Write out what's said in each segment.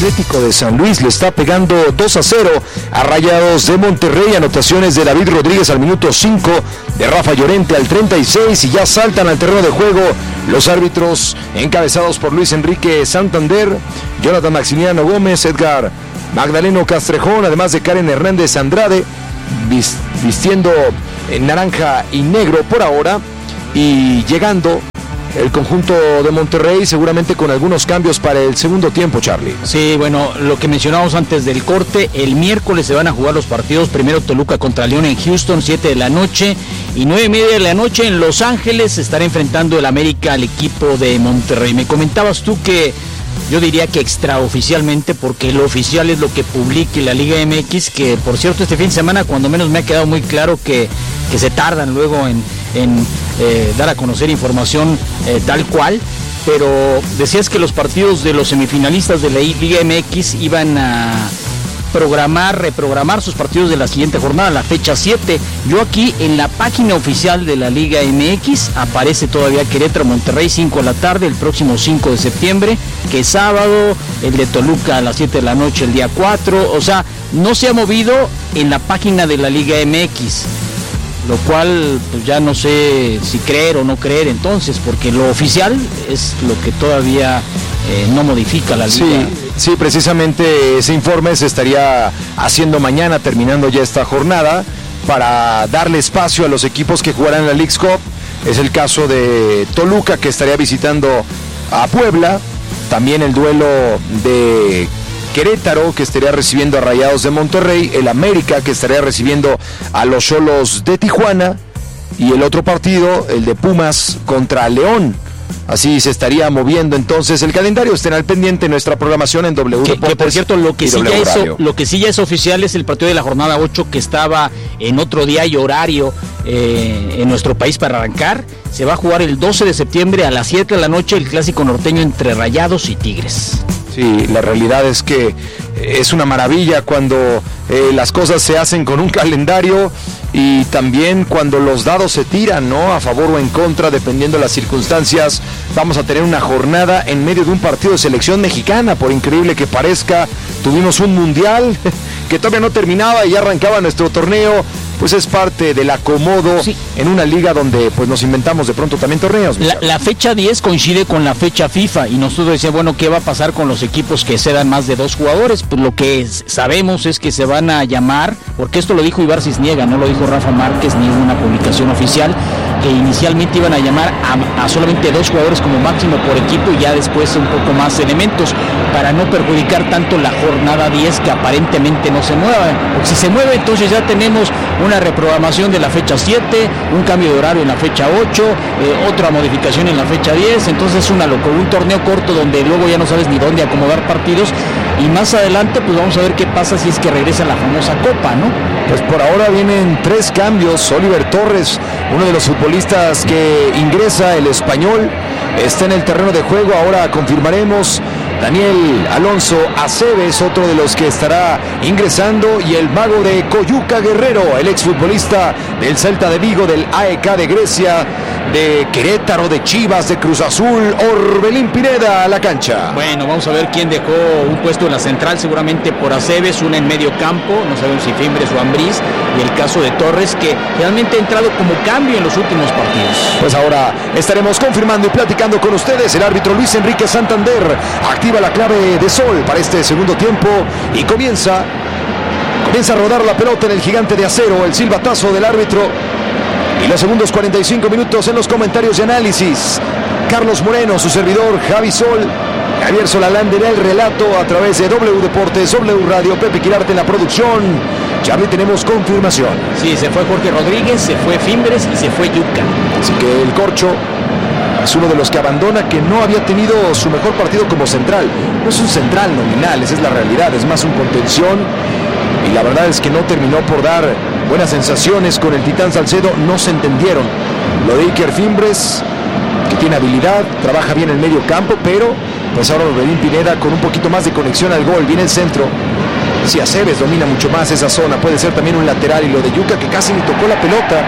Atlético de San Luis le está pegando 2-0 a Rayados de Monterrey. Anotaciones de David Rodríguez al minuto 5, de Rafa Llorente al 36, y ya saltan al terreno de juego los árbitros encabezados por Luis Enrique Santander, Jonathan Maximiliano Gómez, Edgar Magdaleno Castrejón, además de Karen Hernández Andrade, vistiendo en naranja y negro por ahora, y llegando el conjunto de Monterrey seguramente con algunos cambios para el segundo tiempo, Charlie. Sí, bueno, lo que mencionamos antes del corte, el miércoles se van a jugar los partidos, primero Toluca contra León en Houston, 7 de la noche, y 9:30 de la noche en Los Ángeles se estará enfrentando el América al equipo de Monterrey. Me comentabas tú que yo diría que extraoficialmente, porque lo oficial es lo que publique la Liga MX, que por cierto este fin de semana cuando menos me ha quedado muy claro que se tardan luego en dar a conocer información tal cual, pero decías que los partidos de los semifinalistas de la Liga MX iban a reprogramar sus partidos de la siguiente jornada, la fecha 7. Yo aquí en la página oficial de la Liga MX aparece todavía Querétaro Monterrey 5 de la tarde el próximo 5 de septiembre, que es sábado, el de Toluca a las 7 de la noche el día 4, o sea, no se ha movido en la página de la Liga MX, lo cual pues ya no sé si creer o no creer entonces, porque lo oficial es lo que todavía no modifica la liga. Sí, precisamente ese informe se estaría haciendo mañana, terminando ya esta jornada, para darle espacio a los equipos que jugarán en la Leagues Cup. Es el caso de Toluca, que estaría visitando a Puebla, también el duelo de Querétaro, que estaría recibiendo a Rayados de Monterrey, el América, que estaría recibiendo a los Xolos de Tijuana, y el otro partido, el de Pumas contra León. Así se estaría moviendo entonces el calendario. Estén al pendiente en nuestra programación en W Deportes. Que por cierto, lo que sí ya es oficial es el partido de la jornada 8, que estaba en otro día y horario en nuestro país para arrancar. Se va a jugar el 12 de septiembre a las 7 de la noche, el clásico norteño entre Rayados y Tigres. Sí, la realidad es que es una maravilla cuando las cosas se hacen con un calendario, y también cuando los dados se tiran, ¿no?, a favor o en contra, dependiendo de las circunstancias. Vamos a tener una jornada en medio de un partido de selección mexicana, por increíble que parezca. Tuvimos un mundial que todavía no terminaba y ya arrancaba nuestro torneo. Pues es parte del acomodo, sí, en una liga donde pues nos inventamos de pronto también torneos. La fecha 10 coincide con la fecha FIFA, y nosotros decíamos, bueno, ¿qué va a pasar con los equipos que cedan más de 2 jugadores? Pues lo que sabemos es que se van a llamar, porque esto lo dijo Ibar Cisniega, no lo dijo Rafa Márquez ni en una publicación oficial, que inicialmente iban a llamar a solamente 2 jugadores como máximo por equipo, y ya después un poco más elementos, para no perjudicar tanto la jornada 10, que aparentemente no se mueva, porque si se mueve entonces ya tenemos una reprogramación de la fecha 7, un cambio de horario en la fecha 8, otra modificación en la fecha 10, entonces es una locura, un torneo corto donde luego ya no sabes ni dónde acomodar partidos, y más adelante pues vamos a ver qué pasa si es que regresa la famosa Copa, ¿no? Pues por ahora vienen 3 cambios. Oliver Torres, uno de los futbolistas que ingresa, el español, está en el terreno de juego, ahora confirmaremos. Daniel Alonso Aceves, otro de los que estará ingresando, y el mago de Coyuca Guerrero, el exfutbolista del Celta de Vigo, del AEK de Grecia, de Querétaro, de Chivas, de Cruz Azul, Orbelín Pineda a la cancha. Bueno, vamos a ver quién dejó un puesto en la central, seguramente por Aceves, una en medio campo, no sabemos si Fimbres o Ambriz, y el caso de Torres, que realmente ha entrado como cambio en los últimos partidos. Pues ahora estaremos confirmando y platicando con ustedes. El árbitro Luis Enrique Santander activa la clave de sol para este segundo tiempo, y comienza a rodar la pelota en el gigante de acero, el silbatazo del árbitro, y los segundos 45 minutos en los comentarios y análisis. Carlos Moreno, su servidor Javi Sol, Javier Solalán en el relato a través de W Deportes, W Radio, Pepe Quirarte en la producción. Charlie, tenemos confirmación. Sí, se fue Jorge Rodríguez, se fue Fimbres y se fue Yuca. Así que el Corcho es uno de los que abandona, que no había tenido su mejor partido como central. No es un central nominal, esa es la realidad, es más un contención, y la verdad es que no terminó por dar buenas sensaciones con el Titán Salcedo, no se entendieron. Lo de Iker Fimbres, que tiene habilidad, trabaja bien en el medio campo, pero pues ahora Orbelín Pineda con un poquito más de conexión al gol, viene el centro. Si Aceves domina mucho más esa zona, puede ser también un lateral, y lo de Yuca, que casi ni tocó la pelota,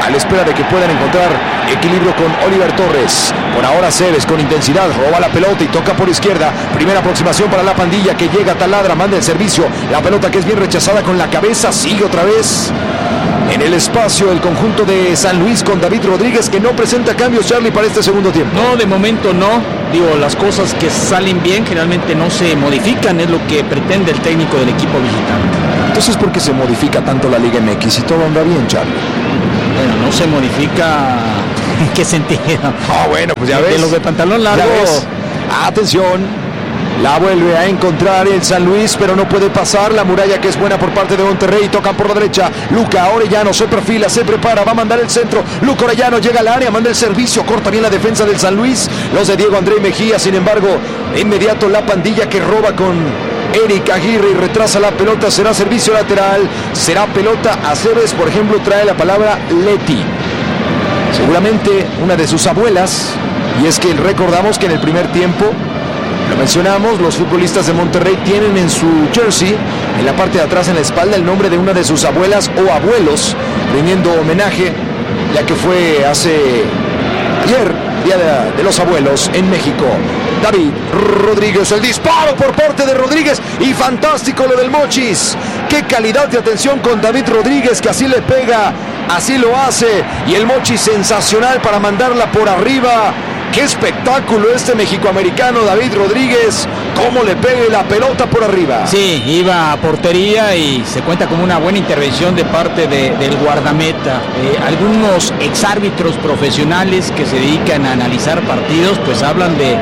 a la espera de que puedan encontrar equilibrio con Oliver Torres. Por ahora Cebes con intensidad roba la pelota y toca por izquierda. Primera aproximación para la pandilla que llega, taladra, manda el servicio. La pelota que es bien rechazada con la cabeza, sigue otra vez en el espacio el conjunto de San Luis con David Rodríguez, que no presenta cambios, Charlie, para este segundo tiempo. No, de momento no. Digo, las cosas que salen bien generalmente no se modifican, es lo que pretende el técnico del equipo visitante. Entonces, ¿por qué se modifica tanto la Liga MX si todo anda bien, Charlie? Bueno, no se modifica. ¿En qué sentido? Bueno, pues ya ves. De los de pantalón largo. Atención. La vuelve a encontrar el San Luis, pero no puede pasar. La muralla que es buena por parte de Monterrey. Tocan por la derecha. Luca Orellano se perfila, se prepara, va a mandar el centro. Luca Orellano llega al área, manda el servicio. Corta bien la defensa del San Luis. Los de Diego André Mejía, sin embargo, de inmediato la pandilla que roba con Eric Aguirre y retrasa la pelota. Será servicio lateral. Será pelota a Cebes. Por ejemplo, trae la palabra Leti. Seguramente una de sus abuelas. Y es que recordamos que en el primer tiempo, lo mencionamos, los futbolistas de Monterrey tienen en su jersey, en la parte de atrás en la espalda, el nombre de una de sus abuelas o abuelos, rindiendo homenaje, ya que fue ayer, Día de los Abuelos en México. David Rodríguez, el disparo por parte de Rodríguez, y fantástico lo del Mochis. Qué calidad de atención con David Rodríguez, que así le pega, así lo hace, y el Mochis sensacional para mandarla por arriba. ¡Qué espectáculo este mexicoamericano David Rodríguez! ¡Cómo le pegue la pelota por arriba! Sí, iba a portería y se cuenta como una buena intervención de parte del guardameta. Algunos exárbitros profesionales que se dedican a analizar partidos pues hablan de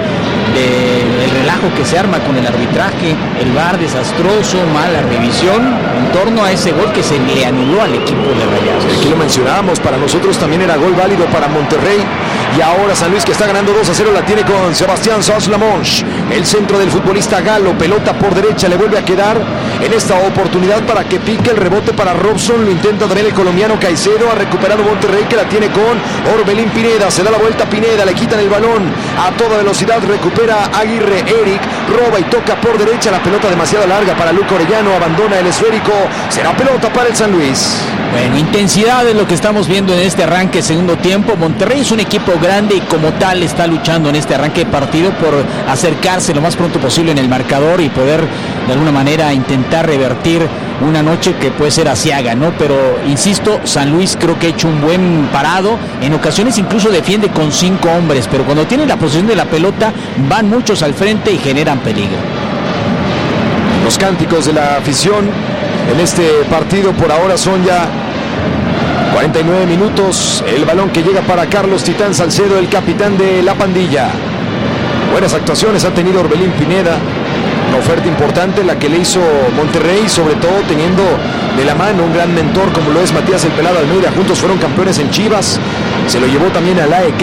el relajo que se arma con el arbitraje, el VAR desastroso, mala revisión en torno a ese gol que se le anuló al equipo de Rayados. Aquí lo mencionábamos, para nosotros también era gol válido para Monterrey, y ahora San Luis, que está ganando 2-0, la tiene con Sebastián Sanz-Lamonche. El centro del futbolista Galo, pelota por derecha, le vuelve a quedar en esta oportunidad para que pique el rebote para Robson. Lo intenta también el colombiano Caicedo. Ha recuperado Monterrey, que la tiene con Orbelín Pineda. Se da la vuelta Pineda, le quitan el balón a toda velocidad, recupera Aguirre. Eric roba y toca por derecha, la pelota demasiado larga para Luca Orellano, abandona el esférico. Será pelota para el San Luis. Bueno, intensidad es lo que estamos viendo en este arranque segundo tiempo. Monterrey es un equipo grande y como tal está luchando en este arranque de partido por acercarse lo más pronto posible en el marcador y poder de alguna manera intentar revertir una noche que puede ser aciaga, ¿no? Pero insisto, San Luis creo que ha hecho un buen parado, en ocasiones incluso defiende con 5 hombres, pero cuando tiene la posesión de la pelota van muchos al frente y generan peligro. Los cánticos de la afición en este partido por ahora son ya 49 minutos. El balón que llega para Carlos Titán Salcedo, el capitán de la pandilla. Buenas actuaciones ha tenido Orbelín Pineda. Una oferta importante la que le hizo Monterrey, sobre todo teniendo de la mano un gran mentor como lo es Matías El Pelado Almeida. Juntos fueron campeones en Chivas. Se lo llevó también al AEK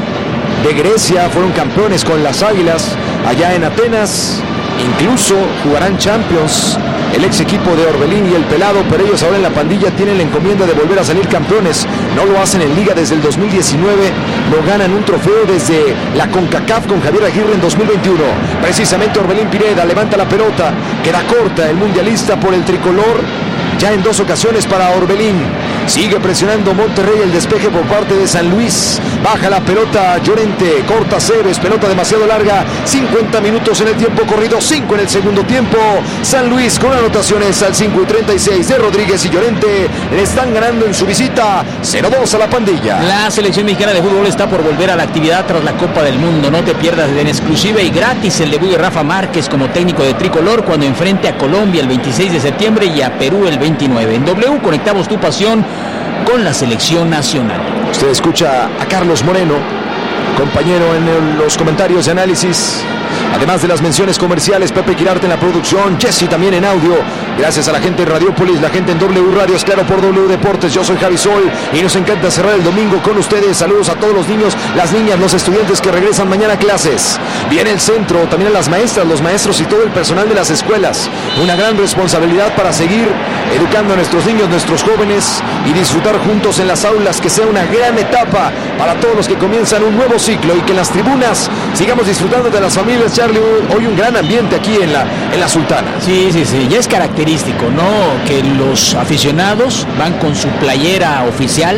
de Grecia. Fueron campeones con las Águilas allá en Atenas. Incluso jugarán Champions el ex equipo de Orbelín y El Pelado, pero ellos ahora en la pandilla tienen la encomienda de volver a salir campeones. No lo hacen en Liga desde el 2019, no ganan un trofeo desde la CONCACAF con Javier Aguirre en 2021. Precisamente Orbelín Pineda levanta la pelota, queda corta el mundialista por el tricolor, ya en 2 ocasiones para Orbelín. Sigue presionando Monterrey, el despeje por parte de San Luis. Baja la pelota Llorente, corta Cebes, pelota demasiado larga. 50 minutos en el tiempo corrido, 5 en el segundo tiempo. San Luis con anotaciones al 5:36 de Rodríguez y Llorente. Le están ganando en su visita 0-2 a la pandilla. La selección mexicana de fútbol está por volver a la actividad tras la Copa del Mundo. No te pierdas en exclusiva y gratis el debut de Rafa Márquez como técnico de tricolor cuando enfrente a Colombia el 26 de septiembre y a Perú el 29. En W conectamos tu pasión con la selección nacional. Usted escucha a Carlos Moreno, compañero en los comentarios de análisis. Además de las menciones comerciales, Pepe Quirarte en la producción, Jesse también en audio. Gracias a la gente en Radiopolis, la gente en W Radios, claro, por W Deportes. Yo soy Javi Sol y nos encanta cerrar el domingo con ustedes. Saludos a todos los niños, las niñas, los estudiantes que regresan mañana a clases. Viene el centro, también a las maestras, los maestros y todo el personal de las escuelas. Una gran responsabilidad para seguir educando a nuestros niños, nuestros jóvenes y disfrutar juntos en las aulas, que sea una gran etapa para todos los que comienzan un nuevo ciclo y que en las tribunas sigamos disfrutando de las familias. Charlie, hoy un gran ambiente aquí en la Sultana. Sí, ya es característico, ¿no? Que los aficionados van con su playera oficial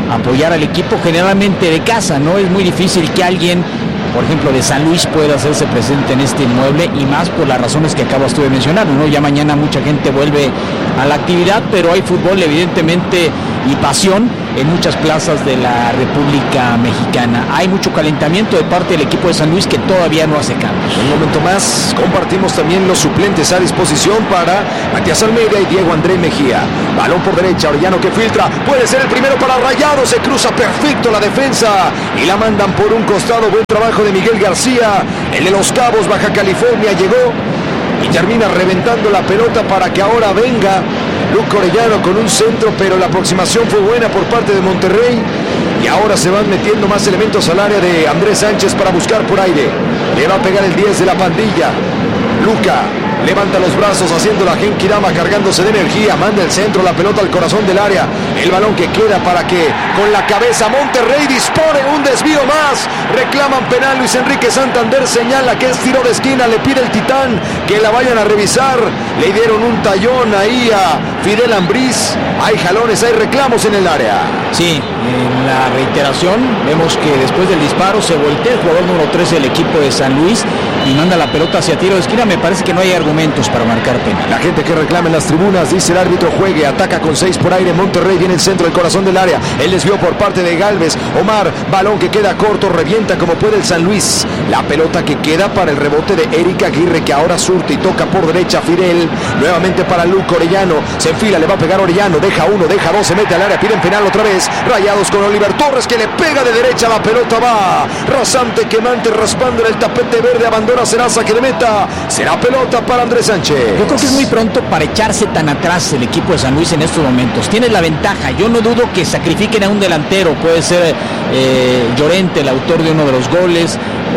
apoyar al equipo generalmente de casa, ¿no? Es muy difícil que alguien, por ejemplo, de San Luis pueda hacerse presente en este inmueble, y más por las razones que acabas tú de mencionar, ¿no? Ya mañana mucha gente vuelve a la actividad, pero hay fútbol evidentemente y pasión en muchas plazas de la República Mexicana. Hay mucho calentamiento de parte del equipo de San Luis que todavía no hace cambios. Un momento más, compartimos también los suplentes a disposición para Matías Almeida y Diego André Mejía. Balón por derecha, Orellano que filtra, puede ser el primero para Rayados, se cruza perfecto la defensa y la mandan por un costado. Buen trabajo de Miguel García, el de Los Cabos, Baja California, llegó y termina reventando la pelota para que ahora venga Luke Orellano con un centro, pero la aproximación fue buena por parte de Monterrey y ahora se van metiendo más elementos al área de Andrés Sánchez para buscar por aire. Le va a pegar el 10 de la pandilla. Luca levanta los brazos haciendo la Genkidama, cargándose de energía, manda el centro, la pelota al corazón del área, el balón que queda para que con la cabeza Monterrey dispone un desvío más, reclaman penal. Luis Enrique Santander señala que es tiro de esquina, le pide el Titán que la vayan a revisar, le dieron un tallón ahí a Fidel Ambriz, hay jalones, hay reclamos en el área. Sí, en la reiteración vemos que después del disparo se voltea el jugador número 13 del equipo de San Luis y manda la pelota hacia tiro de esquina. Me parece que no hay argumentos para marcar penal. La gente que reclama en las tribunas, dice el árbitro juegue, ataca con 6 por aire Monterrey, viene el centro del corazón del área, el desvío por parte de Galvez, Omar, balón que queda corto, revienta como puede el San Luis, la pelota que queda para el rebote de Eric Aguirre que ahora surte y toca por derecha Fidel, nuevamente para Luke Orellano, se enfila, le va a pegar Orellano, deja uno, deja dos, se mete al área, piden penal otra vez, Rayados con Oliver Torres que le pega de derecha, la pelota va rasante, quemante, raspando en el tapete verde, abandona, será saque de meta, será pelota para Andrés Sánchez. Yo creo que es muy pronto para echarse tan atrás el equipo de San Luis en estos momentos. Tiene la ventaja. Yo no dudo que sacrifiquen a un delantero. Puede ser Llorente, el autor de uno de los goles,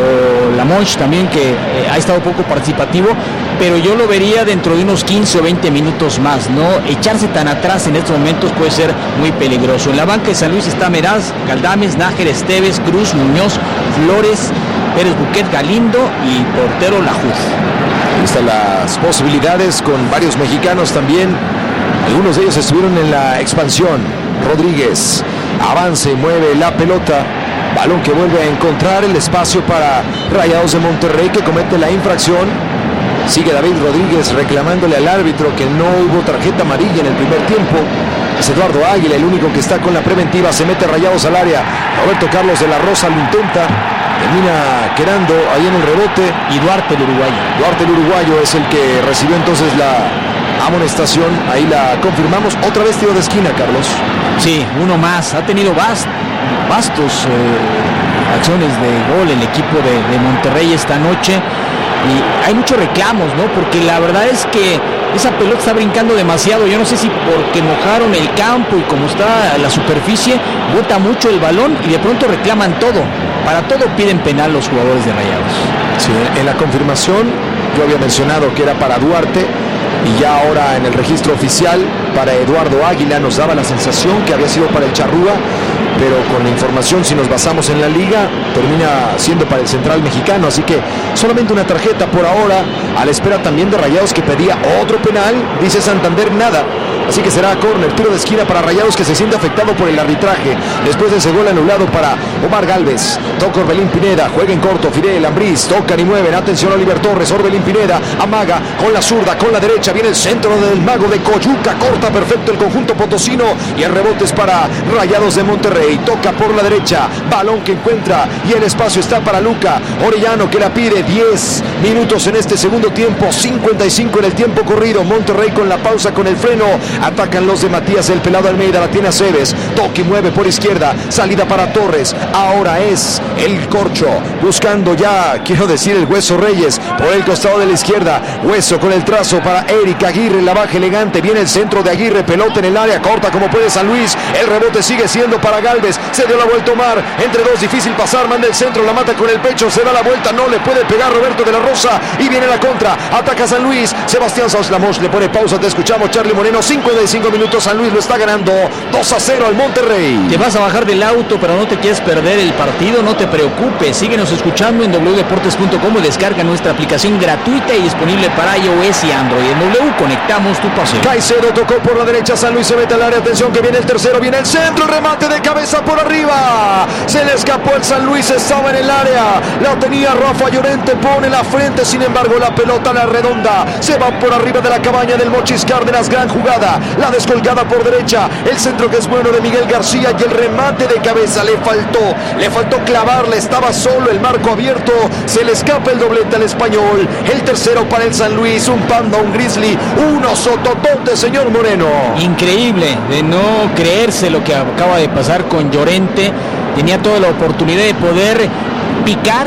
o Lamonch también, que ha estado poco participativo, pero yo lo vería dentro de unos 15 o 20 minutos más, ¿no? Echarse tan atrás en estos momentos puede ser muy peligroso. En la banca de San Luis está Meraz, Galdames, Nájer, Esteves, Cruz, Muñoz, Flores, Pérez Buquet, Galindo y portero Lajuz. Ahí están las posibilidades con varios mexicanos también. Algunos de ellos estuvieron en la expansión. Rodríguez avanza y mueve la pelota. Balón que vuelve a encontrar el espacio para Rayados de Monterrey que comete la infracción. Sigue David Rodríguez reclamándole al árbitro que no hubo tarjeta amarilla en el primer tiempo. Es Eduardo Águila el único que está con la preventiva. Se mete Rayados al área. Roberto Carlos de la Rosa lo intenta. Termina quedando ahí en el rebote. Y Duarte el uruguayo. Duarte el uruguayo es el que recibió entonces la amonestación. Ahí la confirmamos. Otra vez tiro de esquina, Carlos. Sí, uno más. Ha tenido vastos acciones de gol el equipo de Monterrey esta noche. Y hay muchos reclamos, ¿no? Porque la verdad es que esa pelota está brincando demasiado. Yo no sé si porque mojaron el campo y como está la superficie, bota mucho el balón y de pronto reclaman todo. Para todo piden penal los jugadores de Rayados. Sí, en la confirmación yo había mencionado que era para Duarte y ya ahora en el registro oficial para Eduardo Águila nos daba la sensación que había sido para el Charrúa, pero con la información, si nos basamos en la liga, termina siendo para el central mexicano, así que solamente una tarjeta por ahora, a la espera también de Rayados que pedía otro penal, dice Santander nada, así que será córner, tiro de esquina para Rayados que se siente afectado por el arbitraje, después de ese gol anulado para Omar Galvez, toca Orbelín Pineda, juega en corto, Fidel Ambriz, tocan y mueven, atención a Oliver Torres, Orbelín Pineda, amaga con la zurda, con la derecha, viene el centro del mago de Coyuca, corta perfecto el conjunto potosino y el rebote es para Rayados de Monterrey, toca por la derecha, balón que encuentra y el espacio está para Luca Orellano que la pide. 10 minutos en este segundo tiempo, 55 en el tiempo corrido. Monterrey con la pausa, con el freno, atacan los de Matías el Pelado Almeida, la tiene Aceves, toque y mueve por izquierda, salida para Torres, ahora es el Corcho, buscando ya, quiero decir el Hueso Reyes, por el costado de la izquierda, Hueso con el trazo para Eric Aguirre, la baja elegante, viene el centro de Aguirre, pelota en el área, corta como puede San Luis, el rebote sigue siendo para Galvez, se dio la vuelta Omar, entre dos, difícil pasar, manda el centro, la mata con el pecho, se da la vuelta, no le puede pegar Roberto de la Rosa, y viene la contra, ataca San Luis, Sebastián Sauslamos le pone pausa, te escuchamos Charlie Moreno, 55 minutos, San Luis lo está ganando 2-0 al Monterrey. Te vas a bajar del auto, pero no te quieres perder el partido, no te preocupes, síguenos escuchando en wdeportes.com y descarga nuestra aplicación gratuita y disponible para iOS y Android. En W conectamos tu pasión. Caicedo tocó por la derecha, San Luis se mete al área, atención que viene el tercero, viene el centro, el remate de cabeza por arriba, se le escapó el San Luis, estaba en el área, la tenía Rafa Llorente, pone la frente, sin embargo la pelota a la redonda, se va por arriba de la cabaña del Mochis Cárdenas, gran jugada, la descolgada por derecha, el centro que es bueno de Miguel García y el remate de cabeza, le faltó clavarle, estaba solo, el marco abierto, se le escapa el doblete al español, el tercero para el San Luis, un Panda, un Grizzly, un Osototote, señor Moreno. Increíble, de no creerse lo que acaba de pasar con Llorente, tenía toda la oportunidad de poder picar